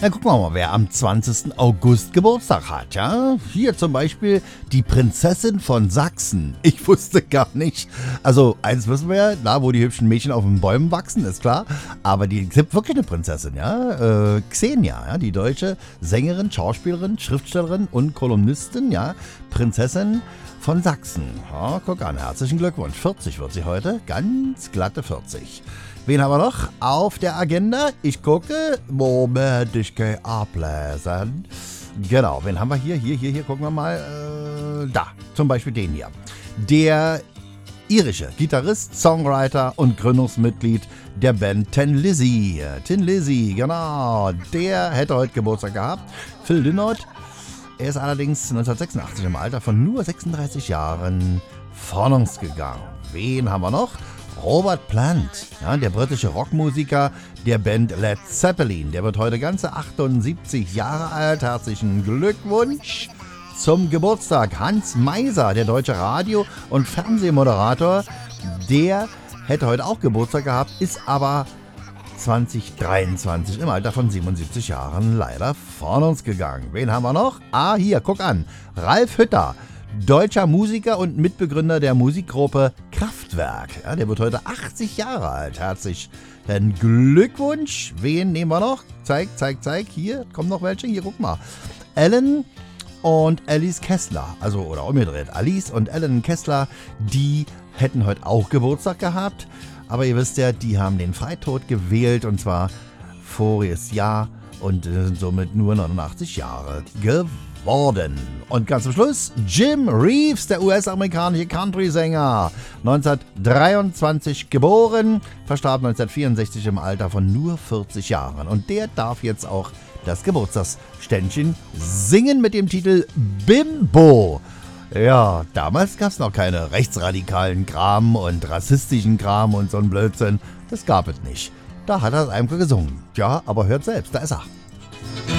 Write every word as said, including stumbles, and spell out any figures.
Dann gucken wir mal, wer am zwanzigsten August Geburtstag hat, ja? Hier zum Beispiel die Prinzessin von Sachsen. Ich wusste gar nicht. Also, eins wissen wir ja, da wo die hübschen Mädchen auf den Bäumen wachsen, ist klar. Aber die gibt wirklich eine Prinzessin, ja? Äh, Xenia, ja? Die deutsche Sängerin, Schauspielerin, Schriftstellerin und Kolumnistin, ja? Prinzessin von Sachsen. Ja, guck an, herzlichen Glückwunsch. vierzig wird sie heute, ganz glatte vierzig. Wen haben wir noch auf der Agenda? Ich gucke. Moment, ich gehe ablesen. Genau, wen haben wir hier? Hier, hier, hier, gucken wir mal. Äh, da, zum Beispiel den hier. Der irische Gitarrist, Songwriter und Gründungsmitglied der Band Tin Lizzy. Tin Lizzy, genau. Der hätte heute Geburtstag gehabt. Phil Lynott. Er ist allerdings neunzehnhundertsechsundachtzig im Alter von nur sechsunddreißig Jahren von uns gegangen. Wen haben wir noch? Robert Plant, ja, der britische Rockmusiker der Band Led Zeppelin. Der wird heute ganze achtundsiebzig Jahre alt. Herzlichen Glückwunsch zum Geburtstag. Hans Meiser, der deutsche Radio- und Fernsehmoderator, der hätte heute auch Geburtstag gehabt, ist aber zwanzig dreiundzwanzig im Alter von siebenundsiebzig Jahren leider von uns gegangen. Wen haben wir noch? Ah, hier, guck an. Ralf Hütter. Deutscher Musiker und Mitbegründer der Musikgruppe Kraftwerk. Ja, der wird heute achtzig Jahre alt. Herzlichen Glückwunsch. Wen nehmen wir noch? Zeig, zeig, zeig. Hier kommen noch welche. Hier, guck mal. Alan und Alice Kessler. Also, oder umgedreht. Alice und Alan Kessler, die hätten heute auch Geburtstag gehabt. Aber ihr wisst ja, die haben den Freitod gewählt. Und zwar voriges Jahr. Und sind somit nur neunundachtzig Jahre geworden. Worden. Und ganz zum Schluss Jim Reeves, der U S-amerikanische Country-Sänger. neunzehnhundertdreiundzwanzig geboren, verstarb neunzehnhundertvierundsechzig im Alter von nur vierzig Jahren. Und der darf jetzt auch das Geburtstagsständchen singen mit dem Titel Bimbo. Ja, damals gab es noch keine rechtsradikalen Kram und rassistischen Kram und so ein Blödsinn. Das gab es nicht. Da hat er es einfach gesungen. Ja, aber hört selbst, da ist er.